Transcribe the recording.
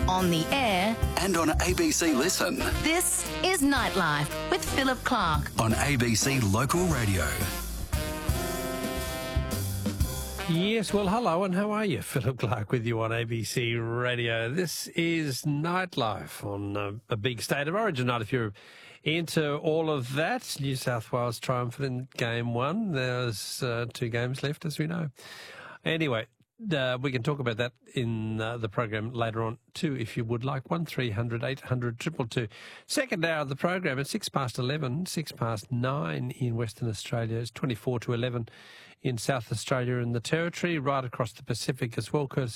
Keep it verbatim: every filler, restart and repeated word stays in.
on the air, and on A B C Listen. This is Nightlife with Philip Clark on A B C Local Radio. Yes, well, hello, and how are you? Philip Clark with you on A B C Radio. This is Nightlife on uh, a big State of Origin night. If you're into all of that, New South Wales triumphant in game one. There's uh, two games left, as we know. Anyway, uh, we can talk about that in uh, the program later on too, if you would like. one three hundred eight hundred two two two. Second hour of the program at six past eleven, six past nine in Western Australia. It's twenty-four to eleven in South Australia and the Territory, right across the Pacific as well, courtesy